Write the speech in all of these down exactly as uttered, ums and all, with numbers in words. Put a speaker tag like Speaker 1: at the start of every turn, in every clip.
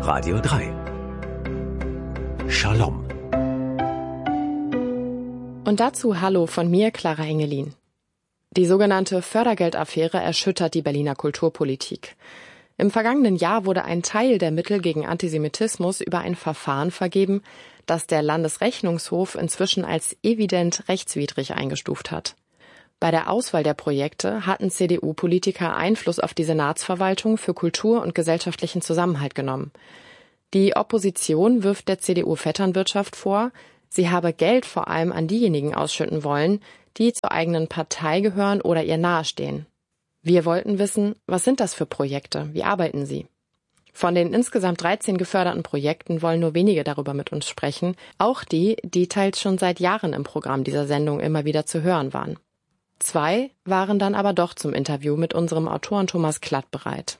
Speaker 1: Radio drei. Shalom.
Speaker 2: Und dazu Hallo von mir, Clara Engelin. Die sogenannte Fördergeldaffäre erschüttert die Berliner Kulturpolitik. Im vergangenen Jahr wurde ein Teil der Mittel gegen Antisemitismus über ein Verfahren vergeben, das der Landesrechnungshof inzwischen als evident rechtswidrig eingestuft hat. Bei der Auswahl der Projekte hatten C D U-Politiker Einfluss auf die Senatsverwaltung für Kultur und gesellschaftlichen Zusammenhalt genommen. Die Opposition wirft der C D U-Vetternwirtschaft vor, sie habe Geld vor allem an diejenigen ausschütten wollen, die zur eigenen Partei gehören oder ihr nahestehen. Wir wollten wissen, was sind das für Projekte, wie arbeiten sie? Von den insgesamt dreizehn geförderten Projekten wollen nur wenige darüber mit uns sprechen, auch die, die teils schon seit Jahren im Programm dieser Sendung immer wieder zu hören waren. Zwei waren dann aber doch zum Interview mit unserem Autoren Thomas Klatt bereit.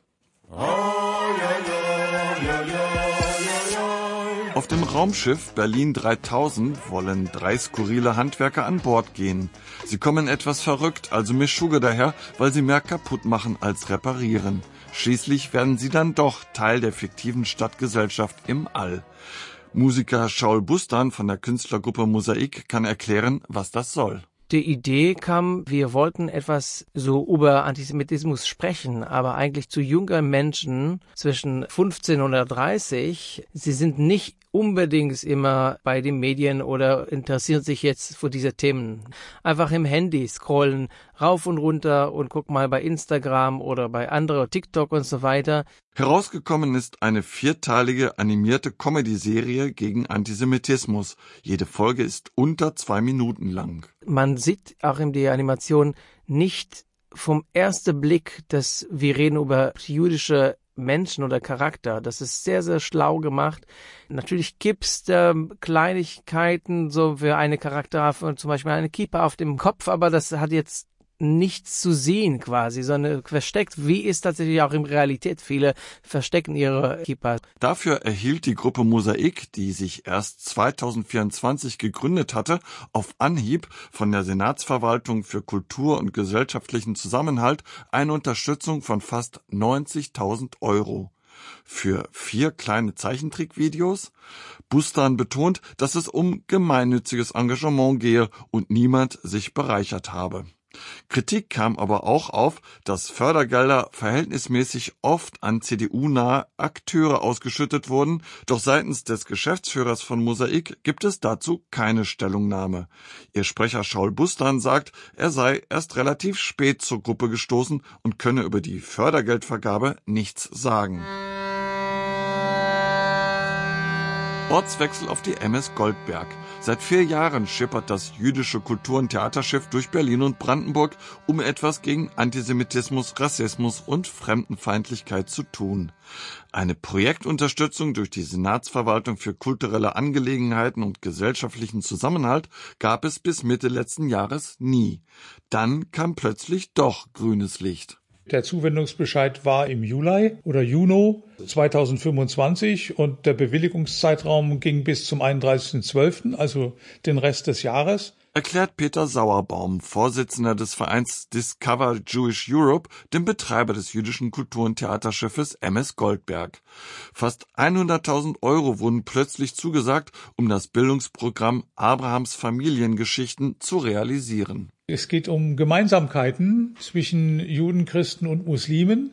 Speaker 3: Auf dem Raumschiff Berlin dreitausend wollen drei skurrile Handwerker an Bord gehen. Sie kommen etwas verrückt, also Mischugge daher, weil sie mehr kaputt machen als reparieren. Schließlich werden sie dann doch Teil der fiktiven Stadtgesellschaft im All. Musiker Shaul Bustan von der Künstlergruppe Mosaik kann erklären, was das soll.
Speaker 4: Die Idee kam, wir wollten etwas so über Antisemitismus sprechen, aber eigentlich zu jungen Menschen zwischen fünfzehn und dreißig. Sie sind nicht unbedingt immer bei den Medien oder interessieren sich jetzt für diese Themen. Einfach im Handy scrollen rauf und runter und guck mal bei Instagram oder bei anderen, TikTok und so weiter.
Speaker 3: Herausgekommen ist eine vierteilige animierte Comedy-Serie gegen Antisemitismus. Jede Folge ist unter zwei Minuten lang.
Speaker 4: Man sieht auch in der Animation nicht vom ersten Blick, dass wir reden über jüdische Menschen oder Charakter. Das ist sehr, sehr schlau gemacht. Natürlich gibt's ähm, Kleinigkeiten, so für eine Charakter, zum Beispiel eine Kippa auf dem Kopf, aber das hat jetzt nichts zu sehen quasi, sondern versteckt, wie ist tatsächlich auch in Realität. Viele verstecken ihre Kippa.
Speaker 3: Dafür erhielt die Gruppe Mosaik, die sich erst zweitausendvierundzwanzig gegründet hatte, auf Anhieb von der Senatsverwaltung für Kultur und gesellschaftlichen Zusammenhalt eine Unterstützung von fast neunzigtausend Euro. Für vier kleine Zeichentrickvideos. Bustan betont, dass es um gemeinnütziges Engagement gehe und niemand sich bereichert habe. Kritik kam aber auch auf, dass Fördergelder verhältnismäßig oft an C D U-nahe Akteure ausgeschüttet wurden, doch seitens des Geschäftsführers von Mosaik gibt es dazu keine Stellungnahme. Ihr Sprecher Shaul Bustan sagt, er sei erst relativ spät zur Gruppe gestoßen und könne über die Fördergeldvergabe nichts sagen. Ortswechsel auf die M S Goldberg. Seit vier Jahren schippert das jüdische Kultur- und Theaterschiff durch Berlin und Brandenburg, um etwas gegen Antisemitismus, Rassismus und Fremdenfeindlichkeit zu tun. Eine Projektunterstützung durch die Senatsverwaltung für kulturelle Angelegenheiten und gesellschaftlichen Zusammenhalt gab es bis Mitte letzten Jahres nie. Dann kam plötzlich doch grünes Licht.
Speaker 5: Der Zuwendungsbescheid war im Juli oder Juni zweitausendfünfundzwanzig und der Bewilligungszeitraum ging bis zum einunddreißigsten zwölften, also den Rest des Jahres.
Speaker 3: Erklärt Peter Sauerbaum, Vorsitzender des Vereins Discover Jewish Europe, dem Betreiber des jüdischen Kultur- und Theaterschiffes M S Goldberg. Fast hunderttausend Euro wurden plötzlich zugesagt, um das Bildungsprogramm Abrahams Familiengeschichten zu realisieren.
Speaker 5: Es geht um Gemeinsamkeiten zwischen Juden, Christen und Muslimen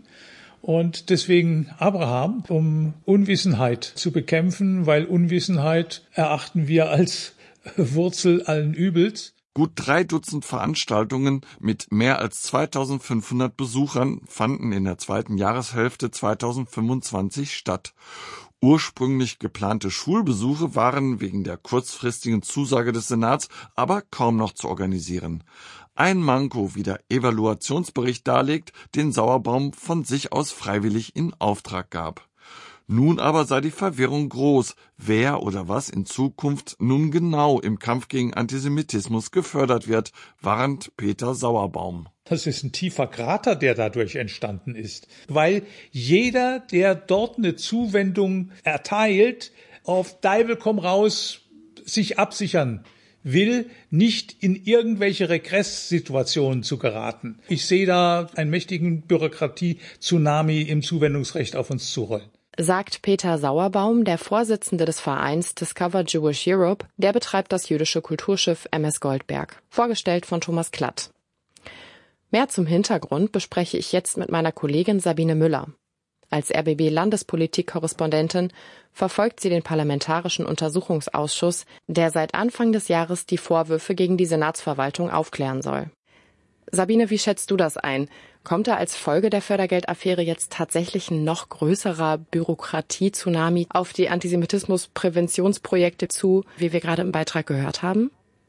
Speaker 5: und deswegen Abraham, um Unwissenheit zu bekämpfen, weil Unwissenheit erachten wir als Wurzel allen Übels.
Speaker 3: Gut drei Dutzend Veranstaltungen mit mehr als zweitausendfünfhundert Besuchern fanden in der zweiten Jahreshälfte zweitausendfünfundzwanzig statt. Ursprünglich geplante Schulbesuche waren wegen der kurzfristigen Zusage des Senats aber kaum noch zu organisieren. Ein Manko, wie der Evaluationsbericht darlegt, den Sauerbaum von sich aus freiwillig in Auftrag gab. Nun aber sei die Verwirrung groß, wer oder was in Zukunft nun genau im Kampf gegen Antisemitismus gefördert wird, warnt Peter Sauerbaum.
Speaker 5: Das ist ein tiefer Krater, der dadurch entstanden ist, weil jeder, der dort eine Zuwendung erteilt, auf Teufel komm raus sich absichern will, nicht in irgendwelche Regresssituationen zu geraten. Ich sehe da einen mächtigen Bürokratie-Tsunami im Zuwendungsrecht auf uns zurollen.
Speaker 2: sagt Peter Sauerbaum, der Vorsitzende des Vereins Discover Jewish Europe. Der betreibt das jüdische Kulturschiff M S Goldberg, vorgestellt von Thomas Klatt. Mehr zum Hintergrund bespreche ich jetzt mit meiner Kollegin Sabine Müller. Als R B B-Landespolitik-Korrespondentin verfolgt sie den Parlamentarischen Untersuchungsausschuss, der seit Anfang des Jahres die Vorwürfe gegen die Senatsverwaltung aufklären soll. Sabine, wie schätzt du das ein? Kommt da als Folge der Fördergeldaffäre jetzt tatsächlich ein noch größerer Bürokratie-Tsunami auf die Antisemitismus-Präventionsprojekte zu, wie wir gerade im Beitrag gehört haben?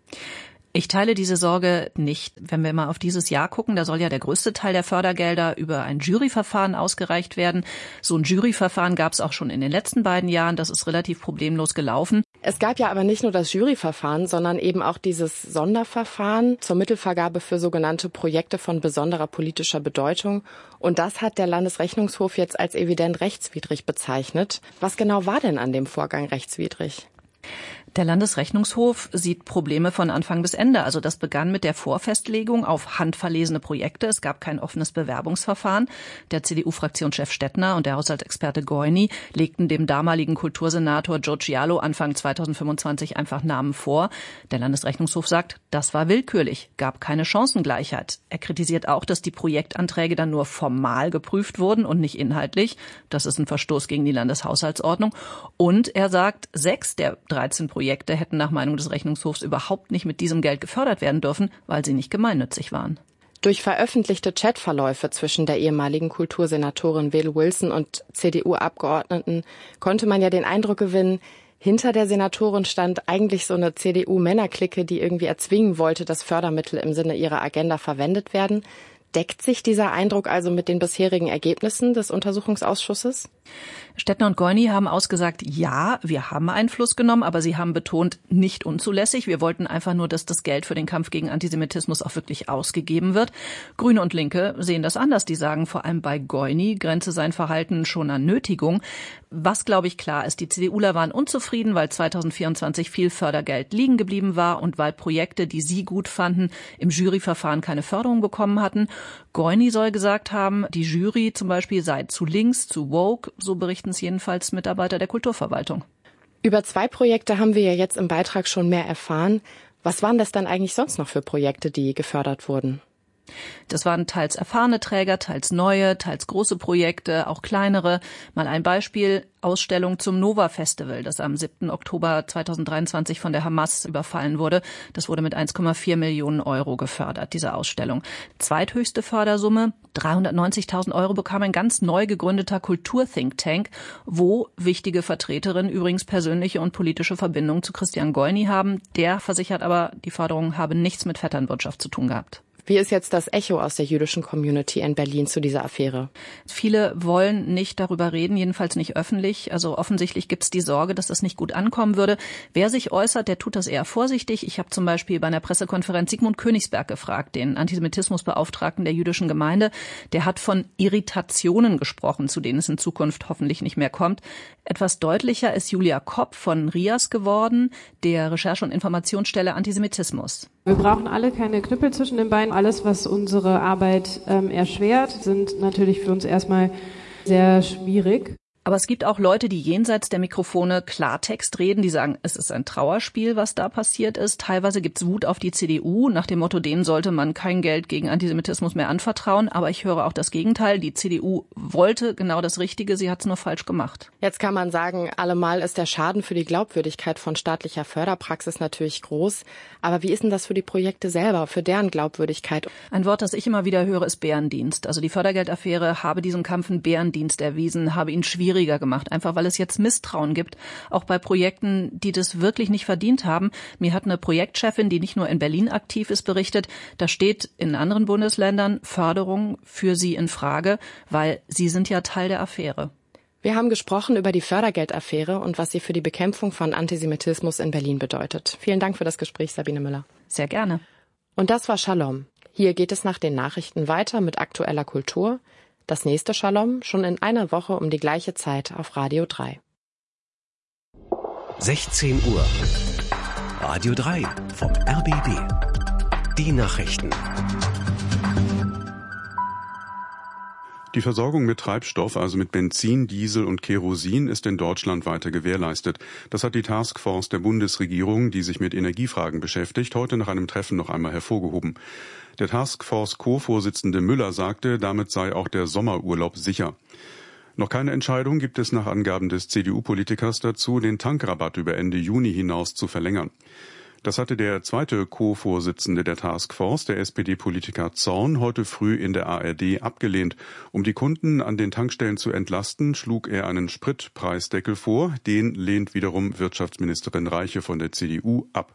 Speaker 1: Ich teile diese Sorge nicht. Wenn wir mal auf dieses Jahr gucken, da soll ja der größte Teil der Fördergelder über ein Juryverfahren ausgereicht werden. So ein Juryverfahren gab es auch schon in den letzten beiden Jahren. Das ist relativ problemlos gelaufen.
Speaker 2: Es gab ja aber nicht nur das Juryverfahren, sondern eben auch dieses Sonderverfahren zur Mittelvergabe für sogenannte Projekte von besonderer politischer Bedeutung. Und das hat der Landesrechnungshof jetzt als evident rechtswidrig bezeichnet. Was genau war denn an dem Vorgang rechtswidrig?
Speaker 1: Der Landesrechnungshof sieht Probleme von Anfang bis Ende. Also das begann mit der Vorfestlegung auf handverlesene Projekte. Es gab kein offenes Bewerbungsverfahren. Der C D U-Fraktionschef Stettner und der Haushaltsexperte Goini legten dem damaligen Kultursenator Joe Giallo Anfang zweitausendfünfundzwanzig einfach Namen vor. Der Landesrechnungshof sagt, das war willkürlich, gab keine Chancengleichheit. Er kritisiert auch, dass die Projektanträge dann nur formal geprüft wurden und nicht inhaltlich. Das ist ein Verstoß gegen die Landeshaushaltsordnung. Und er sagt, sechs der dreizehn Projekte Projekte hätten nach Meinung des Rechnungshofs überhaupt nicht mit diesem Geld gefördert werden dürfen, weil sie nicht gemeinnützig waren.
Speaker 2: Durch veröffentlichte Chatverläufe zwischen der ehemaligen Kultursenatorin Vel Wilson und C D U-Abgeordneten konnte man ja den Eindruck gewinnen, hinter der Senatorin stand eigentlich so eine C D U-Männerclique, die irgendwie erzwingen wollte, dass Fördermittel im Sinne ihrer Agenda verwendet werden. Deckt sich dieser Eindruck also mit den bisherigen Ergebnissen des Untersuchungsausschusses?
Speaker 1: Stettner und Goini haben ausgesagt, ja, wir haben Einfluss genommen, aber sie haben betont, nicht unzulässig. Wir wollten einfach nur, dass das Geld für den Kampf gegen Antisemitismus auch wirklich ausgegeben wird. Grüne und Linke sehen das anders. Die sagen vor allem bei Goini, grenze sein Verhalten schon an Nötigung. Was, glaube ich, klar ist, die CDUler waren unzufrieden, weil zweitausendvierundzwanzig viel Fördergeld liegen geblieben war und weil Projekte, die sie gut fanden, im Juryverfahren keine Förderung bekommen hatten. Goini soll gesagt haben, die Jury zum Beispiel sei zu links, zu woke, so berichten es jedenfalls Mitarbeiter der Kulturverwaltung.
Speaker 2: Über zwei Projekte haben wir ja jetzt im Beitrag schon mehr erfahren. Was waren das dann eigentlich sonst noch für Projekte, die gefördert wurden?
Speaker 1: Das waren teils erfahrene Träger, teils neue, teils große Projekte, auch kleinere. Mal ein Beispiel, Ausstellung zum Nova Festival, das am siebten Oktober zweitausenddreiundzwanzig von der Hamas überfallen wurde. Das wurde mit eins Komma vier Millionen Euro gefördert, diese Ausstellung. Zweithöchste Fördersumme, dreihundertneunzigtausend Euro, bekam ein ganz neu gegründeter Kultur-Think Tank, wo wichtige Vertreterinnen übrigens persönliche und politische Verbindungen zu Christian Goini haben. Der versichert aber, die Förderung habe nichts mit Vetternwirtschaft zu tun gehabt.
Speaker 2: Wie ist jetzt das Echo aus der jüdischen Community in Berlin zu dieser Affäre?
Speaker 1: Viele wollen nicht darüber reden, jedenfalls nicht öffentlich. Also offensichtlich gibt es die Sorge, dass das nicht gut ankommen würde. Wer sich äußert, der tut das eher vorsichtig. Ich habe zum Beispiel bei einer Pressekonferenz Sigmund Königsberg gefragt, den Antisemitismusbeauftragten der jüdischen Gemeinde. Der hat von Irritationen gesprochen, zu denen es in Zukunft hoffentlich nicht mehr kommt. Etwas deutlicher ist Julia Kopp von R I A S geworden, der Recherche- und Informationsstelle Antisemitismus.
Speaker 6: Wir brauchen alle keine Knüppel zwischen den Beinen. Alles, was unsere Arbeit ähm, erschwert, sind natürlich für uns erstmal sehr schwierig.
Speaker 1: Aber es gibt auch Leute, die jenseits der Mikrofone Klartext reden, die sagen, es ist ein Trauerspiel, was da passiert ist. Teilweise gibt's Wut auf die C D U, nach dem Motto, denen sollte man kein Geld gegen Antisemitismus mehr anvertrauen. Aber ich höre auch das Gegenteil. Die C D U wollte genau das Richtige, sie hat's nur falsch gemacht.
Speaker 2: Jetzt kann man sagen, allemal ist der Schaden für die Glaubwürdigkeit von staatlicher Förderpraxis natürlich groß. Aber wie ist denn das für die Projekte selber, für deren Glaubwürdigkeit?
Speaker 1: Ein Wort, das ich immer wieder höre, ist Bärendienst. Also die Fördergeldaffäre habe diesem Kampf einen Bärendienst erwiesen, habe ihn schwierig gemacht, einfach weil es jetzt Misstrauen gibt, auch bei Projekten, die das wirklich nicht verdient haben. Mir hat eine Projektchefin, die nicht nur in Berlin aktiv ist, berichtet, da steht in anderen Bundesländern Förderung für sie in Frage, weil sie sind ja Teil der Affäre.
Speaker 2: Wir haben gesprochen über die Fördergeldaffäre und was sie für die Bekämpfung von Antisemitismus in Berlin bedeutet. Vielen Dank für das Gespräch, Sabine Müller.
Speaker 1: Sehr gerne.
Speaker 2: Und das war Shalom. Hier geht es nach den Nachrichten weiter mit aktueller Kultur. Das nächste Shalom schon in einer Woche um die gleiche Zeit auf Radio drei.
Speaker 7: sechzehn Uhr. Radio drei vom R B B. Die Nachrichten.
Speaker 8: Die Versorgung mit Treibstoff, also mit Benzin, Diesel und Kerosin, ist in Deutschland weiter gewährleistet. Das hat die Taskforce der Bundesregierung, die sich mit Energiefragen beschäftigt, heute nach einem Treffen noch einmal hervorgehoben. Der Taskforce-Co-Vorsitzende Müller sagte, damit sei auch der Sommerurlaub sicher. Noch keine Entscheidung gibt es nach Angaben des C D U-Politikers dazu, den Tankrabatt über Ende Juni hinaus zu verlängern. Das hatte der zweite Co-Vorsitzende der Taskforce, der S P D-Politiker Zorn, heute früh in der A R D abgelehnt. Um die Kunden an den Tankstellen zu entlasten, schlug er einen Spritpreisdeckel vor. Den lehnt wiederum Wirtschaftsministerin Reiche von der C D U ab.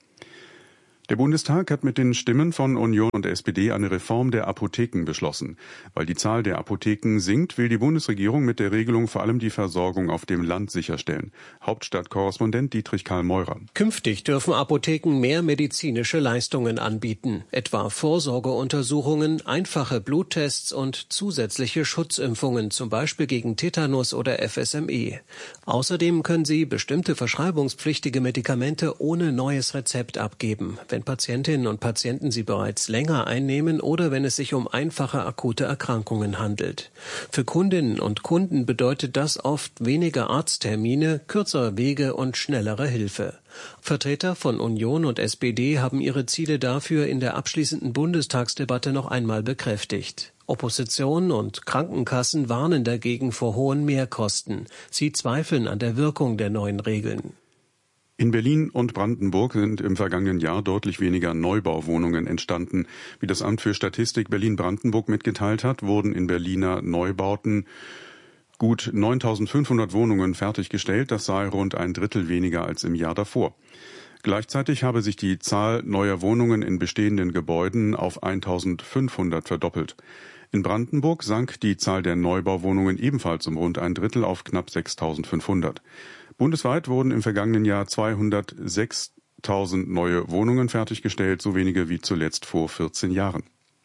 Speaker 8: Der Bundestag hat mit den Stimmen von Union und S P D eine Reform der Apotheken beschlossen. Weil die Zahl der Apotheken sinkt, will die Bundesregierung mit der Regelung vor allem die Versorgung auf dem Land sicherstellen. Hauptstadtkorrespondent Dietrich Karl Meurer.
Speaker 9: Künftig dürfen Apotheken mehr medizinische Leistungen anbieten, etwa Vorsorgeuntersuchungen, einfache Bluttests und zusätzliche Schutzimpfungen, zum Beispiel gegen Tetanus oder F S M E. Außerdem können sie bestimmte verschreibungspflichtige Medikamente ohne neues Rezept abgeben, wenn Patientinnen und Patienten sie bereits länger einnehmen oder wenn es sich um einfache akute Erkrankungen handelt. Für Kundinnen und Kunden bedeutet das oft weniger Arzttermine, kürzere Wege und schnellere Hilfe. Vertreter von Union und S P D haben ihre Ziele dafür in der abschließenden Bundestagsdebatte noch einmal bekräftigt. Opposition und Krankenkassen warnen dagegen vor hohen Mehrkosten. Sie zweifeln an der Wirkung der neuen Regeln.
Speaker 8: In Berlin und Brandenburg sind im vergangenen Jahr deutlich weniger Neubauwohnungen entstanden. Wie das Amt für Statistik Berlin-Brandenburg mitgeteilt hat, wurden in Berliner Neubauten gut neuntausendfünfhundert Wohnungen fertiggestellt. Das sei rund ein Drittel weniger als im Jahr davor. Gleichzeitig habe sich die Zahl neuer Wohnungen in bestehenden Gebäuden auf eintausendfünfhundert verdoppelt. In Brandenburg sank die Zahl der Neubauwohnungen ebenfalls um rund ein Drittel auf knapp sechstausendfünfhundert. Bundesweit wurden im vergangenen Jahr zweihundertsechstausend neue Wohnungen fertiggestellt, so wenige wie zuletzt vor vierzehn Jahren.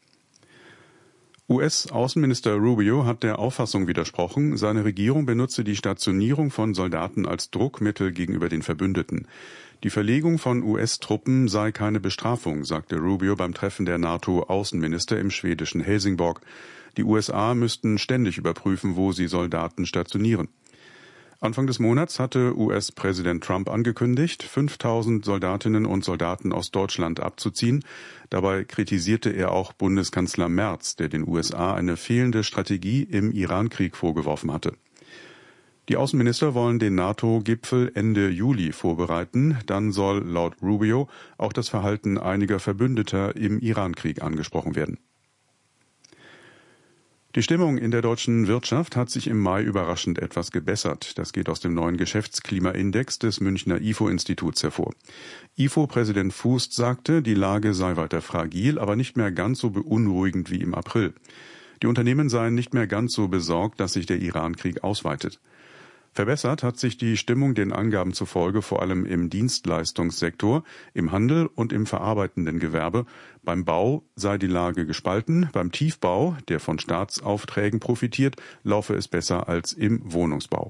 Speaker 8: U S-Außenminister Rubio hat der Auffassung widersprochen, seine Regierung benutze die Stationierung von Soldaten als Druckmittel gegenüber den Verbündeten. Die Verlegung von U S-Truppen sei keine Bestrafung, sagte Rubio beim Treffen der NATO-Außenminister im schwedischen Helsingborg. Die U S A müssten ständig überprüfen, wo sie Soldaten stationieren. Anfang des Monats hatte U S-Präsident Trump angekündigt, fünftausend Soldatinnen und Soldaten aus Deutschland abzuziehen. Dabei kritisierte er auch Bundeskanzler Merz, der den U S A eine fehlende Strategie im Iran-Krieg vorgeworfen hatte. Die Außenminister wollen den NATO-Gipfel Ende Juli vorbereiten. Dann soll laut Rubio auch das Verhalten einiger Verbündeter im Iran-Krieg angesprochen werden. Die Stimmung in der deutschen Wirtschaft hat sich im Mai überraschend etwas gebessert. Das geht aus dem neuen Geschäftsklimaindex des Münchner I F O-Instituts hervor. I F O-Präsident Fußt sagte, die Lage sei weiter fragil, aber nicht mehr ganz so beunruhigend wie im April. Die Unternehmen seien nicht mehr ganz so besorgt, dass sich der Iran-Krieg ausweitet. Verbessert hat sich die Stimmung den Angaben zufolge vor allem im Dienstleistungssektor, im Handel und im verarbeitenden Gewerbe. Beim Bau sei die Lage gespalten, beim Tiefbau, der von Staatsaufträgen profitiert, laufe es besser als im Wohnungsbau.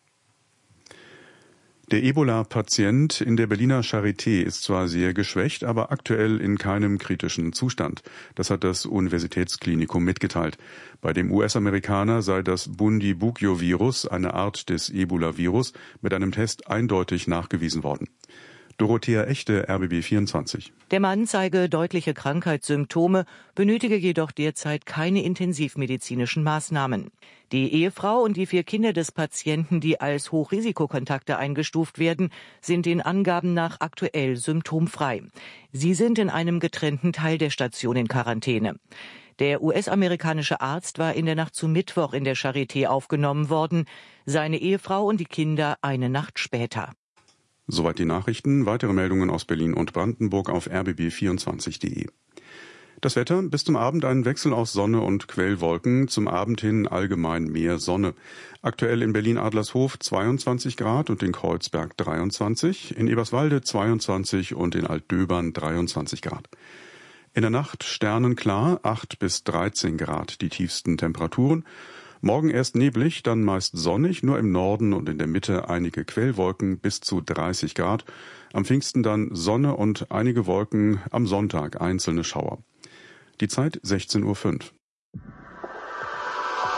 Speaker 8: Der Ebola-Patient in der Berliner Charité ist zwar sehr geschwächt, aber aktuell in keinem kritischen Zustand. Das hat das Universitätsklinikum mitgeteilt. Bei dem U S-Amerikaner sei das Bundibugyo-Virus, eine Art des Ebola-Virus, mit einem Test eindeutig nachgewiesen worden. Dorothea Echte, R B B vierundzwanzig.
Speaker 10: Der Mann zeige deutliche Krankheitssymptome, benötige jedoch derzeit keine intensivmedizinischen Maßnahmen. Die Ehefrau und die vier Kinder des Patienten, die als Hochrisikokontakte eingestuft werden, sind den Angaben nach aktuell symptomfrei. Sie sind in einem getrennten Teil der Station in Quarantäne. Der U S-amerikanische Arzt war in der Nacht zu Mittwoch in der Charité aufgenommen worden, seine Ehefrau und die Kinder eine Nacht später.
Speaker 8: Soweit die Nachrichten. Weitere Meldungen aus Berlin und Brandenburg auf r b b vierundzwanzig punkt de. Das Wetter: bis zum Abend ein Wechsel aus Sonne und Quellwolken, zum Abend hin allgemein mehr Sonne. Aktuell in Berlin-Adlershof zweiundzwanzig Grad und in Kreuzberg dreiundzwanzig, in Eberswalde zweiundzwanzig und in Altdöbern dreiundzwanzig Grad. In der Nacht sternenklar, acht bis dreizehn Grad die tiefsten Temperaturen. Morgen erst neblig, dann meist sonnig, nur im Norden und in der Mitte einige Quellwolken bis zu dreißig Grad. Am Pfingsten dann Sonne und einige Wolken, am Sonntag einzelne Schauer. Die Zeit sechzehn Uhr fünf.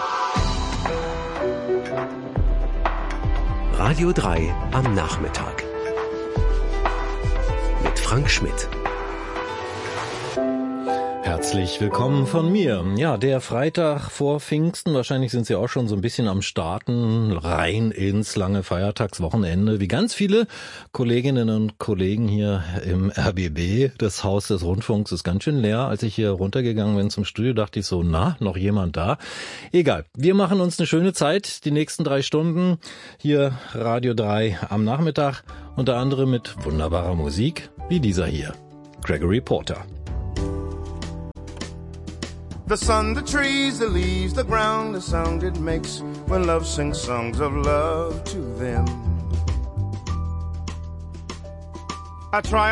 Speaker 7: Radio drei am Nachmittag. Mit Frank Schmidt.
Speaker 11: Herzlich willkommen von mir. Ja, der Freitag vor Pfingsten, wahrscheinlich sind Sie auch schon so ein bisschen am Starten, rein ins lange Feiertagswochenende, wie ganz viele Kolleginnen und Kollegen hier im R B B. Das Haus des Rundfunks ist ganz schön leer. Als ich hier runtergegangen bin zum Studio, dachte ich so, na, noch jemand da? Egal, wir machen uns eine schöne Zeit, die nächsten drei Stunden, hier Radio drei am Nachmittag, unter anderem mit wunderbarer Musik, wie dieser hier, Gregory Porter.
Speaker 12: The sun, the trees, the leaves, the ground, the sound it makes when love sings songs of love to them. I try